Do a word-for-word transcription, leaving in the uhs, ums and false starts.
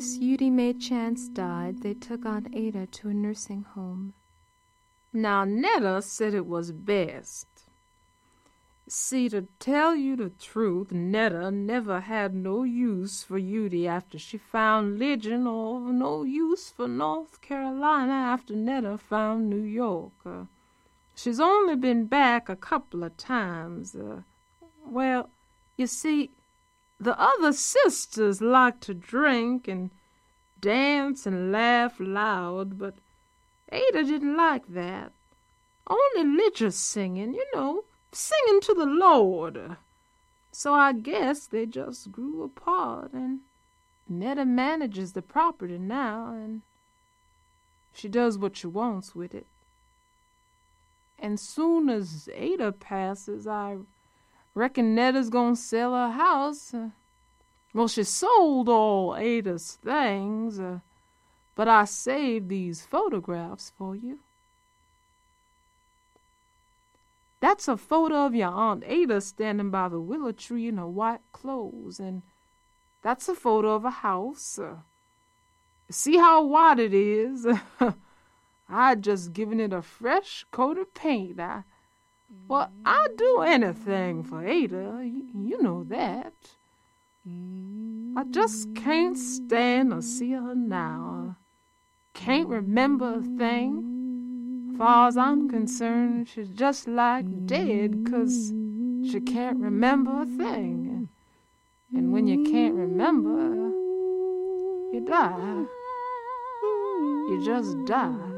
Miss Eudy Mae Chance died, they took Aunt Ada to a nursing home. Now, Netta said it was best. See, to tell you the truth, Netta never had no use for Eudy after she found Ligion, or no use for North Carolina after Netta found New York. Uh, she's only been back a couple of times. Uh, well, you see, the other sisters liked to drink and dance and laugh loud, but Ada didn't like that. Only Ligia singing, you know, singing to the Lord. So I guess they just grew apart, and Netta manages the property now, and she does what she wants with it. And soon as Ada passes, I reckon Netta's gonna sell her house. Uh, well, she sold all Ada's things, uh, but I saved these photographs for you. That's a photo of your Aunt Ada standing by the willow tree in her white clothes, and that's a photo of a house. Uh, see how white it is? I'd just given it a fresh coat of paint. I, well, I'd do anything for Ada, you, you know that. I just can't stand to see her now. Can't remember a thing. Far as I'm concerned, she's just like dead, 'cause she can't remember a thing. And when you can't remember, you die. You just die.